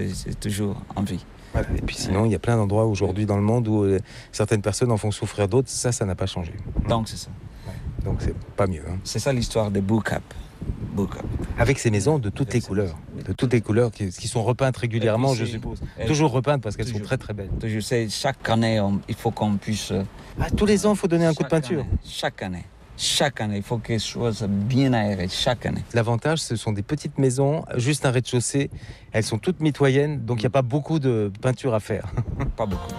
C'est toujours en vie. Voilà. Et puis sinon, il y a plein d'endroits aujourd'hui dans le monde où certaines personnes en font souffrir d'autres. Ça n'a pas changé. Donc c'est ça. Ouais. Donc c'est pas mieux. Hein. C'est ça l'histoire de Bookap. Avec ces maisons de toutes les couleurs. De toutes les couleurs qui sont repeintes régulièrement, je suppose. Toujours repeintes parce qu'elles sont très très belles. Je sais, chaque année, il faut qu'on puisse... tous les ans, il faut donner un coup de peinture. Chaque année, il faut que ce soit bien aéré, chaque année. L'avantage, ce sont des petites maisons, juste un rez-de-chaussée. Elles sont toutes mitoyennes, donc il n'y a pas beaucoup de peinture à faire. Pas beaucoup.